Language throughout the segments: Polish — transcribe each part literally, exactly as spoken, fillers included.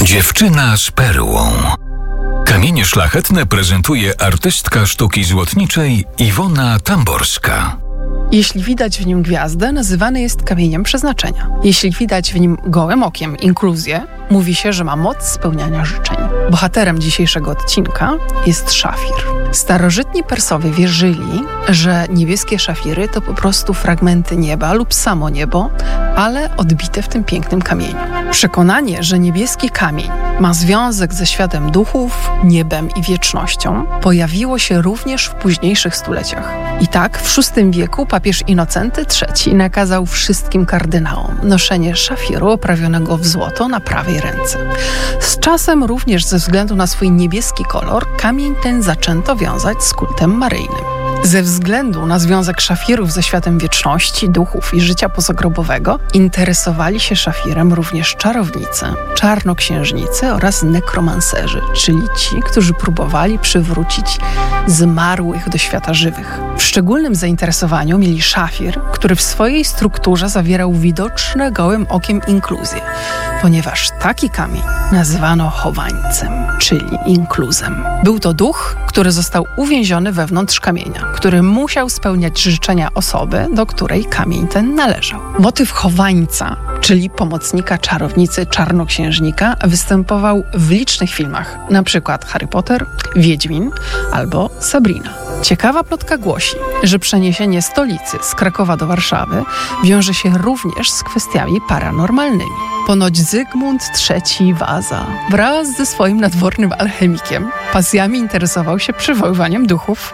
Dziewczyna z perłą. Kamienie szlachetne prezentuje artystka sztuki złotniczej Iwona Tamborska. Jeśli widać w nim gwiazdę, nazywany jest kamieniem przeznaczenia. Jeśli widać w nim gołym okiem inkluzję, mówi się, że ma moc spełniania życzeń. Bohaterem dzisiejszego odcinka jest szafir. Starożytni Persowie wierzyli, że niebieskie szafiry to po prostu fragmenty nieba lub samo niebo, ale odbite w tym pięknym kamieniu. Przekonanie, że niebieski kamień ma związek ze światem duchów, niebem i wiecznością, pojawiło się również w późniejszych stuleciach. I tak w szóstym wieku papież Inocenty trzeci nakazał wszystkim kardynałom noszenie szafiru oprawionego w złoto na prawej ręce. Z czasem również ze względu na swój niebieski kolor kamień ten zaczęto wiązać z kultem maryjnym. Ze względu na związek szafirów ze światem wieczności, duchów i życia pozagrobowego interesowali się szafirem również czarownicy, czarnoksiężnicy oraz nekromanserzy, czyli ci, którzy próbowali przywrócić zmarłych do świata żywych. W szczególnym zainteresowaniu mieli szafir, który w swojej strukturze zawierał widoczne gołym okiem inkluzje, ponieważ taki kamień nazywano chowańcem, czyli inkluzem. Był to duch, który został uwięziony wewnątrz kamienia, który musiał spełniać życzenia osoby, do której kamień ten należał. Motyw chowańca, czyli pomocnika czarownicy czarnoksiężnika, występował w licznych filmach, na przykład Harry Potter, Wiedźmin albo Sabrina. Ciekawa plotka głosi, że przeniesienie stolicy z Krakowa do Warszawy wiąże się również z kwestiami paranormalnymi. Ponoć Zygmunt trzeci Waza wraz ze swoim nadwornym alchemikiem pasjami interesował się przywoływaniem duchów,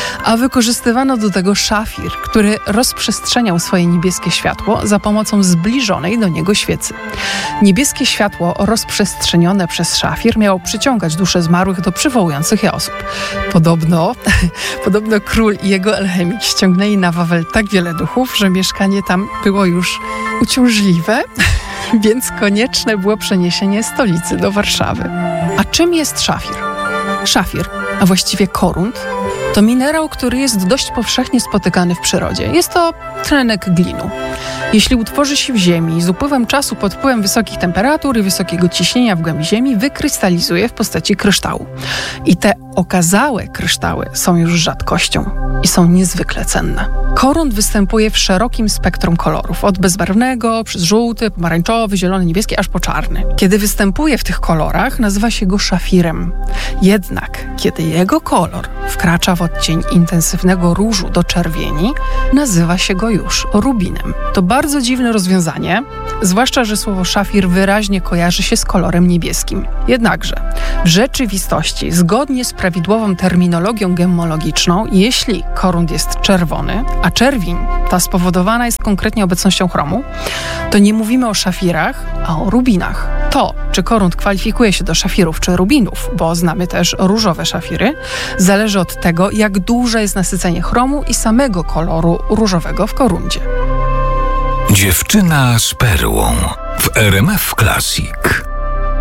a wykorzystywano do tego szafir, który rozprzestrzeniał swoje niebieskie światło za pomocą zbliżonej do niego świecy. Niebieskie światło rozprzestrzenione przez szafir miało przyciągać dusze zmarłych do przywołujących je osób. Podobno, podobno król i jego alchemik ściągnęli na Wawel tak wiele duchów, że mieszkanie tam było już uciążliwe, więc konieczne było przeniesienie stolicy do Warszawy. A czym jest szafir? Szafir, a właściwie korunt, to minerał, który jest dość powszechnie spotykany w przyrodzie. Jest to tlenek glinu. Jeśli utworzy się w ziemi, z upływem czasu pod wpływem wysokich temperatur i wysokiego ciśnienia w głębi ziemi wykrystalizuje w postaci kryształu. I te okazałe kryształy są już rzadkością i są niezwykle cenne. Korunt występuje w szerokim spektrum kolorów, od bezbarwnego, przez żółty, pomarańczowy, zielony, niebieski, aż po czarny. Kiedy występuje w tych kolorach, nazywa się go szafirem. Jednak, kiedy jego kolor wkracza w odcień intensywnego różu do czerwieni, nazywa się go już rubinem. To bardzo dziwne rozwiązanie, zwłaszcza, że słowo szafir wyraźnie kojarzy się z kolorem niebieskim. Jednakże, w rzeczywistości, zgodnie z prawidłową terminologią gemmologiczną, jeśli korunt jest czerwony, a czerwień ta spowodowana jest konkretnie obecnością chromu, to nie mówimy o szafirach, a o rubinach. To, czy korunt kwalifikuje się do szafirów czy rubinów, bo znamy też różowe szafiry, zależy od tego, jak duże jest nasycenie chromu i samego koloru różowego w koruncie. Dziewczyna z perłą w R M F Classic.